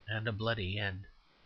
and a bloody end.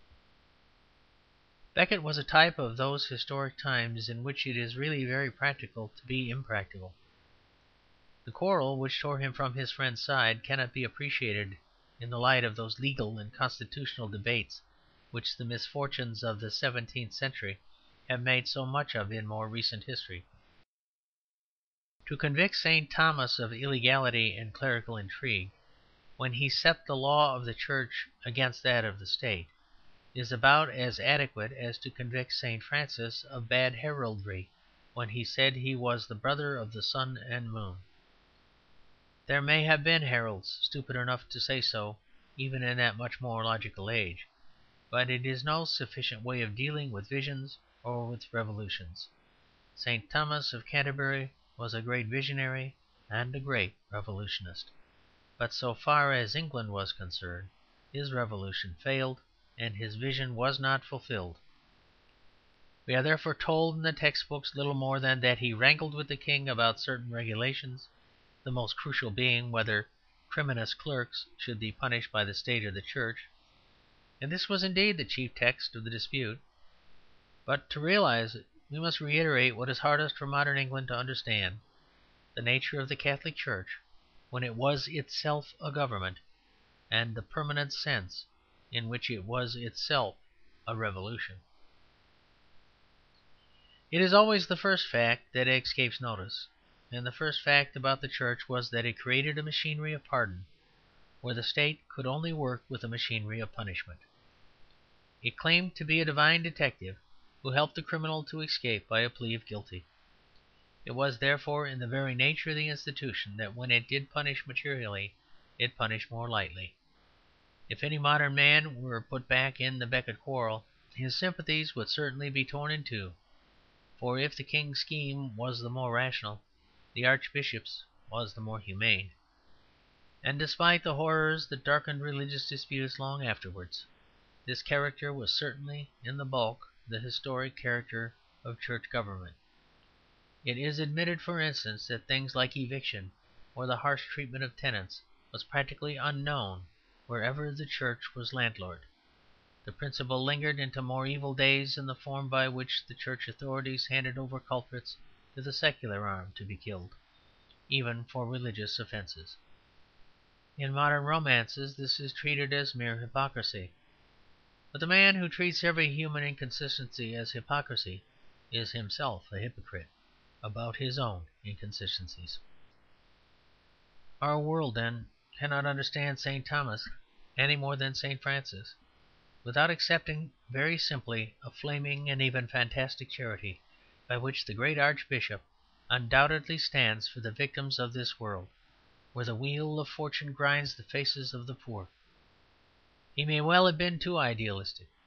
Becket was a type of those historic times in which it is really very practical to be impracticable. The quarrel which tore him from his friend's side cannot be appreciated in the light of those legal and constitutional debates which the misfortunes of the 17th century have made so much of in more recent history. To convict St. Thomas of illegality and clerical intrigue, when he set the law of the Church against that of the State, is about as adequate as to convict St. Francis of bad heraldry when he said he was the brother of the sun and moon. There may have been heralds stupid enough to say so, even in that much more logical age; but it is no sufficient way of dealing with visions or with revolutions. St. Thomas of Canterbury was a great visionary and a great revolutionist; but so far as England was concerned, his revolution failed and his vision was not fulfilled. We are therefore told in the text books little more than that he wrangled with the king about certain regulations, the most crucial being whether criminous clerks should be punished by the State or the Church; and this was indeed the chief text of the dispute. But to realize it we must reiterate what is hardest for modern England to understand, the nature of the Catholic Church when it was itself a government, and the permanent sense in which it was itself a revolution. It is always the first fact that escapes notice; and the first fact about the Church was that it created a machinery of pardon, where the State could only work with a machinery of punishment. It claimed to be a divine detective who helped the criminal to escape by a plea of guilty. It was, therefore, in the very nature of the institution that when it did punish materially, it punished more lightly. If any modern man were put back in the Becket quarrel, his sympathies would certainly be torn in two; for if the king's scheme was the more rational, the archbishop's was the more humane. And despite the horrors that darkened religious disputes long afterwards, this character was certainly in the bulk the historic character of Church government. It is admitted, for instance, that things like eviction or the harsh treatment of tenants was practically unknown wherever the Church was landlord. The principle lingered into more evil days in the form by which the Church authorities handed over culprits to the secular arm to be killed, even for religious offences. In modern romances this is treated as mere hypocrisy; but the man who treats every human inconsistency as hypocrisy is himself a hypocrite about his own inconsistencies. Our world, then, cannot understand St. Thomas any more than St. Francis without accepting very simply a flaming and even fantastic charity by which the great archbishop undoubtedly stands for the victims of this world, where the wheel of fortune grinds the faces of the poor. He may well have been too idealistic.